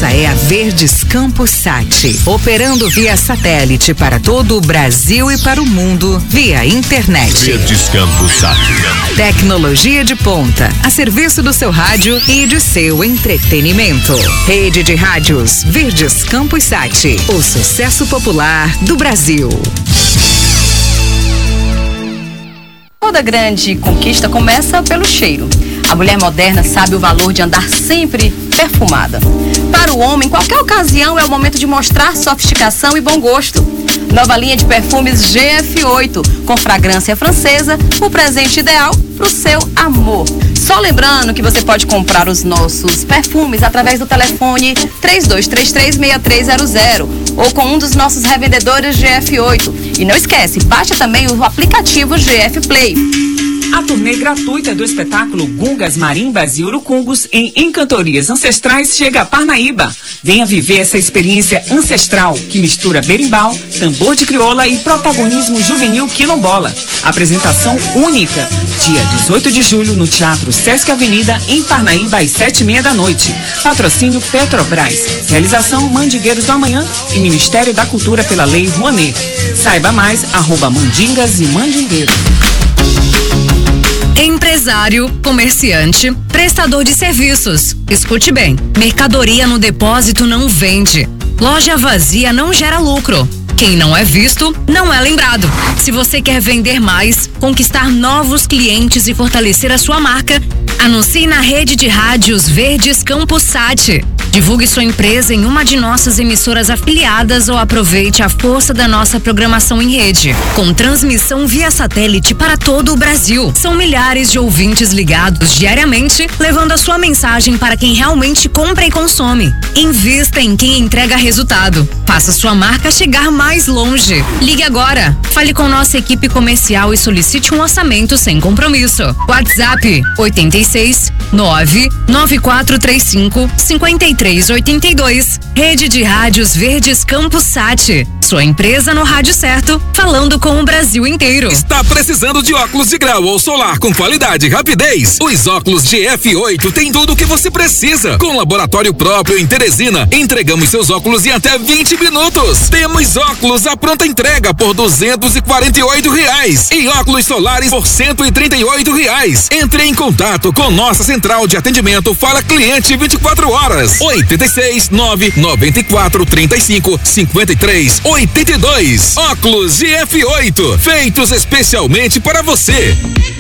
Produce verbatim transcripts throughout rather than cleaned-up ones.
Essa é a Verdes Campos Sat, operando via satélite para todo o Brasil e para o mundo via internet. Verdes Campos Sat. Tecnologia de ponta, a serviço do seu rádio e de seu entretenimento. Rede de rádios Verdes Campos Sat, o sucesso popular do Brasil. Toda grande conquista começa pelo cheiro. A mulher moderna sabe o valor de andar sempre perfumada. Para o homem, qualquer ocasião é o momento de mostrar sofisticação e bom gosto. Nova linha de perfumes G F oito, com fragrância francesa, o presente ideal para o seu amor. Só lembrando que você pode comprar os nossos perfumes através do telefone três dois três três, seis três zero zero ou com um dos nossos revendedores G F oito. E não esquece, baixa também o aplicativo G F Play. A turnê gratuita do espetáculo Gungas, Marimbas e Urucungos em Encantorias Ancestrais chega a Parnaíba. Venha viver essa experiência ancestral que mistura berimbau, tambor de crioula e protagonismo juvenil quilombola. Apresentação única, dia dezoito de julho no Teatro Sesc Avenida, em Parnaíba, às sete e meia da noite. Patrocínio Petrobras. Realização Mandingueiros do Amanhã e Ministério da Cultura pela Lei Rouanet. Saiba mais, arroba Mandingas e Mandingueiros. Empresário, comerciante, prestador de serviços. Escute bem, mercadoria no depósito não vende. Loja vazia não gera lucro. Quem não é visto, não é lembrado. Se você quer vender mais, conquistar novos clientes e fortalecer a sua marca, anuncie na rede de rádios Verdes Campos Sat. Divulgue sua empresa em uma de nossas emissoras afiliadas ou aproveite a força da nossa programação em rede, com transmissão via satélite para todo o Brasil. São milhares de ouvintes ligados diariamente, levando a sua mensagem para quem realmente compra e consome. Invista em quem entrega resultado. Faça sua marca chegar mais longe. Ligue agora. Fale com nossa equipe comercial e solicite um orçamento sem compromisso. WhatsApp oito seis nove nove quatro três cinco cinco três oito dois. Rede de Rádios Verdes Campos Sat. Sua empresa no rádio certo, falando com o Brasil inteiro. Está precisando de óculos de grau ou solar com qualidade e rapidez? Os óculos G F oito têm tudo o que você precisa. Com laboratório próprio em Teresina, entregamos seus óculos em até vinte minutos. Temos óculos à pronta entrega por duzentos e quarenta e oito reais e óculos solares por cento e trinta e oito reais. Entre em contato com nossa central de atendimento Fala Cliente vinte e quatro horas. oito seis nove nove quatro três cinco cinco três oito dois. Óculos G F oito, feitos especialmente para você.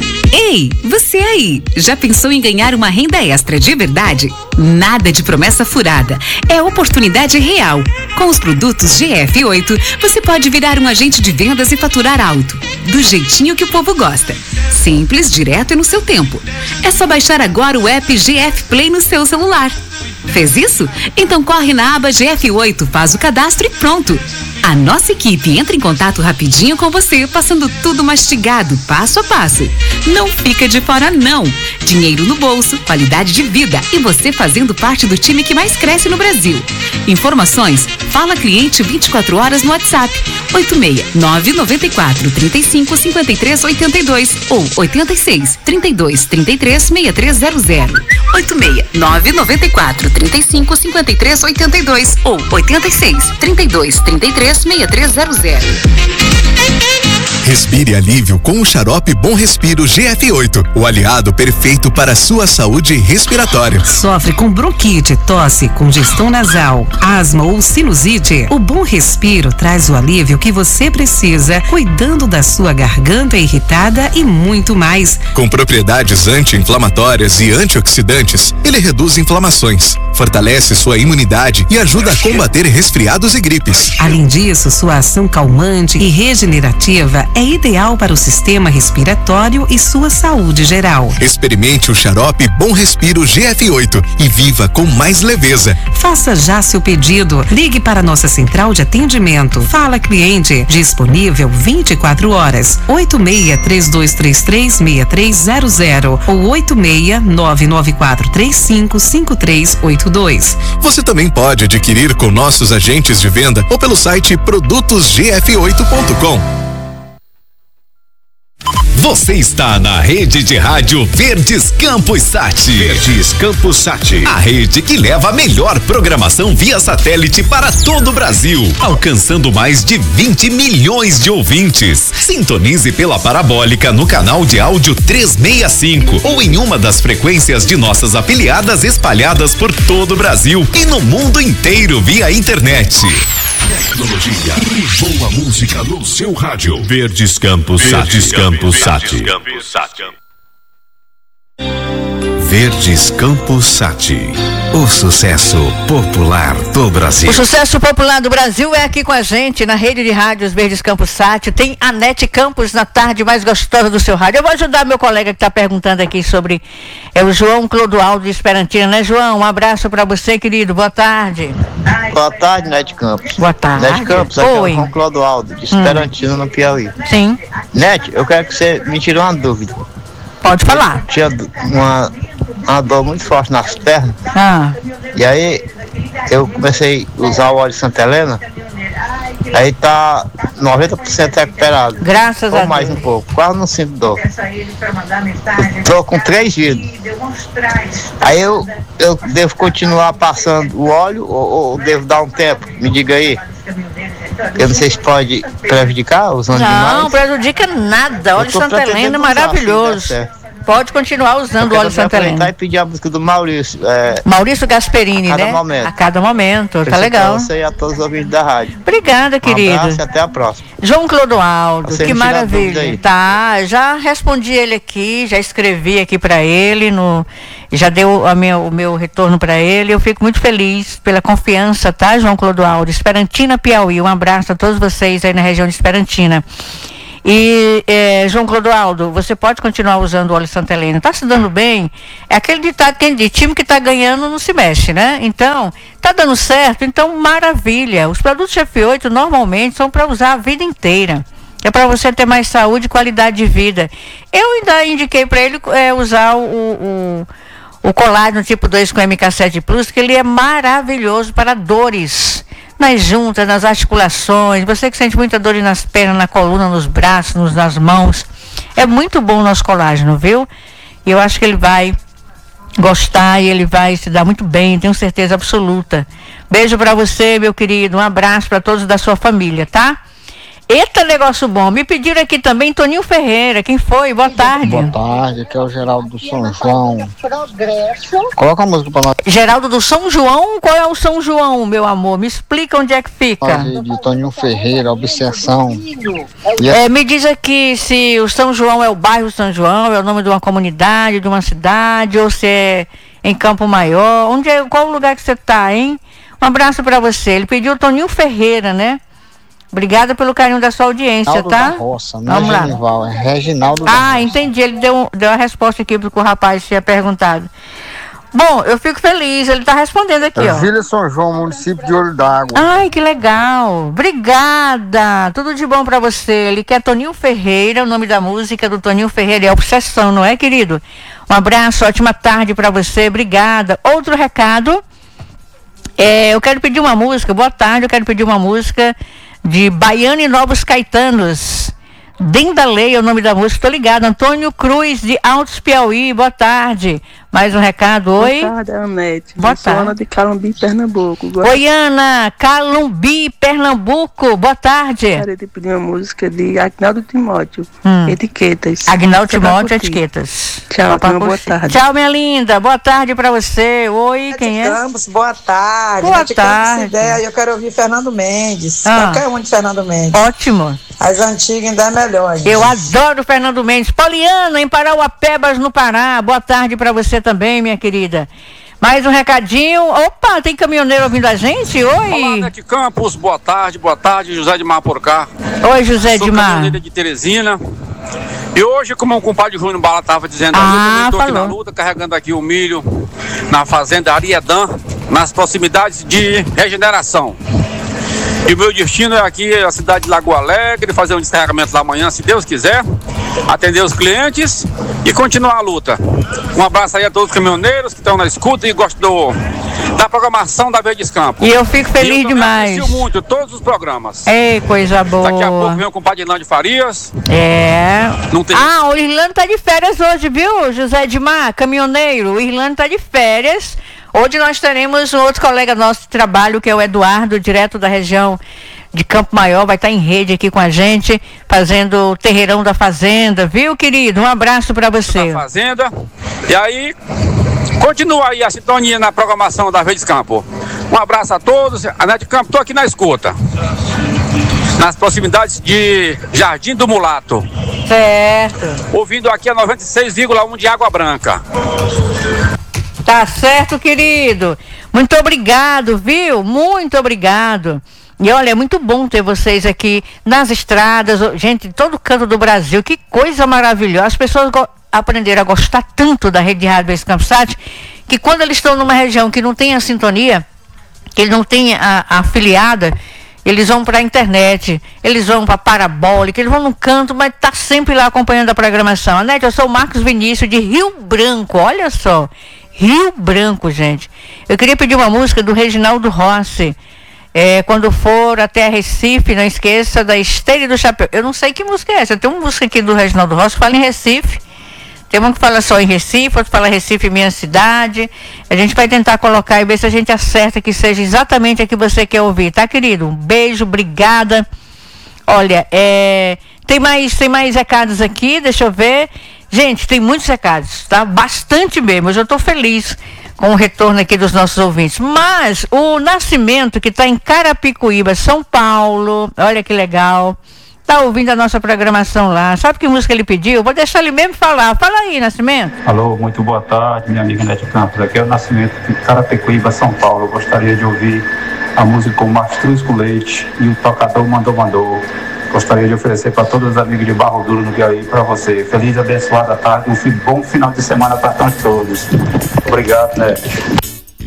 Ei, você aí, já pensou em ganhar uma renda extra de verdade? Nada de promessa furada, é oportunidade real. Com os produtos G F oito, você pode virar um agente de vendas e faturar alto, do jeitinho que o povo gosta. Simples, direto e no seu tempo. É só baixar agora o app G F Play no seu celular. Fez isso? Então corre na aba G F oito, faz o cadastro e pronto. A nossa equipe entra em contato rapidinho com você, passando tudo mastigado, passo a passo. Não fica de fora não. Dinheiro no bolso, qualidade de vida e você fazendo parte do time que mais cresce no Brasil. Informações, Fala Cliente vinte e quatro horas no WhatsApp oito seis nove nove quatro três cinco cinco três oito dois ou oito seis trinta e dois trinta e três sessenta e três zero zero. oito seis nove nove quatro três cinco cinco três oito dois ou oito seis trinta e dois trinta e três sessenta e três zero zero. Respire alívio com o xarope Bom Respiro G F oito, o aliado perfeito para a sua saúde respiratória. Sofre com bronquite, tosse, congestão nasal, asma ou sinusite? O Bom Respiro traz o alívio que você precisa, cuidando da sua garganta irritada e muito mais. Com propriedades anti-inflamatórias e antioxidantes, ele reduz inflamações, fortalece sua imunidade e ajuda a combater resfriados e gripes. Além disso, sua ação calmante e regenerativa é ideal para o sistema respiratório e sua saúde geral. Experimente o xarope Bom Respiro G F oito e viva com mais leveza. Faça já seu pedido. Ligue para nossa central de atendimento. Fala Cliente, disponível vinte e quatro horas. oito seis três dois três três seis três zero zero ou oito seis nove nove quatro três cinco cinco três oito dois. Você também pode adquirir com nossos agentes de venda ou pelo site produtos g f oito ponto com. Você está na rede de rádio Verdes Campos Sat. Verdes Campos Sat. A rede que leva a melhor programação via satélite para todo o Brasil, alcançando mais de vinte milhões de ouvintes. Sintonize pela parabólica no canal de áudio trezentos e sessenta e cinco ou em uma das frequências de nossas afiliadas espalhadas por todo o Brasil e no mundo inteiro via internet. Tecnologia e boa música no seu rádio. Verdes Campos Sat. Verdes Campos Sat. Verdes Campos Sat. O sucesso popular do Brasil. O sucesso popular do Brasil é aqui com a gente na rede de rádios Verdes Campos Sat. Tem a Nete Campos na tarde mais gostosa do seu rádio. Eu vou ajudar meu colega que está perguntando aqui sobre é o João Clodoaldo de Esperantina, né, João? Um abraço para você, querido. Boa tarde. Boa tarde, Nete Campos. Boa tarde. Nete Campos, aqui Oi. é o João Clodoaldo de Esperantina, hum. no Piauí. Sim. Nete, eu quero que você me tire uma dúvida. Pode falar. Eu tinha uma, uma dor muito forte nas pernas. Ah. E aí eu comecei a usar o óleo de Santa Helena. Aí tá noventa por cento recuperado. Graças Ou a Deus. mais um pouco, quase não sinto dor. Eu tô com três vidros. Aí eu, eu devo continuar passando o óleo ou, ou devo dar um tempo? Me diga aí. Eu não sei se pode prejudicar usando não, demais. Não, prejudica nada. Óleo Santa Helena é maravilhoso. Pode continuar usando o óleo Santa Helena. E pedir a música do Maurício. É, Maurício Gasperini, a cada né? Momento. A cada momento. Tá legal. Você e a todos os ouvintes da rádio. Obrigada, querido. Um abraço e até a próxima. João Clodoaldo, você que maravilha. Tá, já respondi ele aqui, já escrevi aqui para ele, no, já deu a meu, o meu retorno para ele. Eu fico muito feliz pela confiança, tá, João Clodoaldo? Esperantina, Piauí. Um abraço a todos vocês aí na região de Esperantina. E, é, João Clodoaldo, você pode continuar usando o óleo Santa Helena. Tá se dando bem? É aquele ditado que diz, time que tá ganhando não se mexe, né? Então, tá dando certo? Então, maravilha. Os produtos F oito normalmente são para usar a vida inteira. É para você ter mais saúde e qualidade de vida. Eu ainda indiquei para ele é, usar o, o, o colágeno tipo dois com M K sete Plus, que ele é maravilhoso para dores nas juntas, nas articulações. Você que sente muita dor nas pernas, na coluna, nos braços, nos, nas mãos. É muito bom o nosso colágeno, viu? E eu acho que ele vai gostar e ele vai se dar muito bem, tenho certeza absoluta. Beijo para você, meu querido. Um abraço para todos da sua família, tá? Eita, negócio bom. Me pediram aqui também Toninho Ferreira. Quem foi? Boa tarde. Boa tarde, aqui é o Geraldo do São João. Coloca a música pra nós. Geraldo do São João? Qual é o São João, meu amor? Me explica onde é que fica. De, de Toninho Ferreira, Obsessão. É, me diz aqui se o São João é o bairro São João, é o nome de uma comunidade, de uma cidade, ou se é em Campo Maior. Onde é, qual o lugar que você tá, hein? Um abraço pra você. Ele pediu Toninho Ferreira, né? Obrigada pelo carinho da sua audiência, Reginaldo tá? Da Roça, não Vamos é Genival, lá. É Reginaldo da Ah, Roça. entendi. Ele deu, deu a resposta aqui pro que o rapaz tinha perguntado. Bom, eu fico feliz. Ele tá respondendo aqui, é ó. Vila São João, município de Olho d'Água. Ai, que legal. Obrigada. Tudo de bom pra você. Ele quer Toninho Ferreira, o nome da música do Toninho Ferreira é Obsessão, não é, querido? Um abraço, ótima tarde pra você. Obrigada. Outro recado. É, eu quero pedir uma música. Boa tarde, eu quero pedir uma música de Baiano e Novos Caetanos. Dentro da Lei é o nome da música, tô ligado. Antônio Cruz, de Altos Piauí, boa tarde. Mais um recado, oi? Boa tarde, Anete. Boa tarde. Ana de Calumbi, Pernambuco. Boa Oi, Ana, Calumbi, Pernambuco, boa tarde. Gostaria de pedir uma música de Agnaldo Timóteo, hum. Etiquetas. Agnaldo Timóteo, Etiquetas. Tchau, prima, boa tarde. Tchau, minha linda, boa tarde pra você. Oi, Nete quem é? Campos, boa tarde. Boa Nete tarde. Ideia. Eu quero ouvir Fernando Mendes, ah. qualquer um de Fernando Mendes. Ótimo. As antigas ainda é melhor. Gente. Eu adoro Fernando Mendes. Poliana, em Parauapebas, no Pará. Boa tarde pra você também, minha querida. Mais um recadinho. Opa, tem caminhoneiro ouvindo a gente? Oi. Olá, Nete Campos. Boa tarde, boa tarde. José de Mar por cá. Oi, José Sou de Mar. caminhoneiro de Teresina. E hoje, como o compadre Júnior Bala estava dizendo, ah, eu estou aqui na luta, carregando aqui o milho na fazenda Ariedã, nas proximidades de Regeneração. E o meu destino é aqui, a cidade de Lagoa Alegre, fazer um descarregamento lá amanhã, se Deus quiser. atender os clientes e continuar a luta. Um abraço aí a todos os caminhoneiros que estão na escuta e gostam do, da programação da Verdes Campos. E eu fico feliz e eu demais. Eu muito todos os programas. Ei, coisa boa. Daqui a pouco vem o compadre Irlando Farias. É. Não tem... Ah, o Irlando tá de férias hoje, viu, José Edmar, caminhoneiro? O Irlando tá de férias. Hoje nós teremos um outro colega nosso de trabalho, que é o Eduardo, direto da região de Campo Maior, vai estar em rede aqui com a gente, fazendo o Terreirão da Fazenda, viu, querido? Um abraço para você. Da Fazenda. E aí, continua aí a sintonia na programação da Verdes Campos. Um abraço a todos. A Net Campo, tô aqui na escuta. Nas proximidades de Jardim do Mulato. Certo. Ouvindo aqui a noventa e seis vírgula um de Água Branca. Tá certo, querido. Muito obrigado, viu? Muito obrigado. E olha, é muito bom ter vocês aqui nas estradas, gente, de todo canto do Brasil. Que coisa maravilhosa. As pessoas go- aprenderam a gostar tanto da rede de rádio Verdes Campos Sat, que quando eles estão numa região que não tem a sintonia, que não tem a, a afiliada, eles vão para a internet, eles vão para a parabólica, eles vão no canto, mas tá sempre lá acompanhando a programação. Anete, eu sou o Marcos Vinícius de Rio Branco, olha só, Rio Branco, gente. Eu queria pedir uma música do Reginaldo Rossi. É, quando for até Recife, não esqueça da Esteira do Chapéu. Eu não sei que música é essa. Tem uma música aqui do Reginaldo Rossi que fala em Recife. Tem uma que fala só em Recife, outra fala Recife, minha cidade. A gente vai tentar colocar e ver se a gente acerta que seja exatamente a que você quer ouvir, tá, querido? Um beijo, obrigada. Olha, é, tem mais, tem mais recados aqui, deixa eu ver. Gente, tem muitos recados, tá? Bastante mesmo. Eu estou feliz com o retorno aqui dos nossos ouvintes. Mas o Nascimento, que está em Carapicuíba, São Paulo, olha que legal, tá ouvindo a nossa programação lá. Sabe que música ele pediu? Vou deixar ele mesmo falar. Fala aí, Nascimento. Alô, muito boa tarde, minha amiga Nete Campos. Aqui é o Nascimento de Carapicuíba, São Paulo. Eu gostaria de ouvir a música com Mastruz com Leite e o Tocador Mandou Mandou. Gostaria de oferecer para todos os amigos de Barro Duro no Piauí, para você. Feliz e abençoada tarde, um bom final de semana para todos. Obrigado, né?